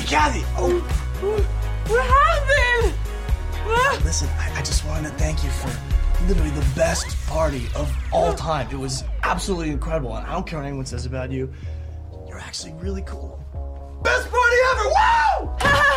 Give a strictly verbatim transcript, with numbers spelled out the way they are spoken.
Kathy! Oh! What happened? Listen, I, I just wanted to thank you for literally the best party of all time. It was absolutely incredible, and I don't care what anyone says about you. You're actually really cool. Best party ever! Wow!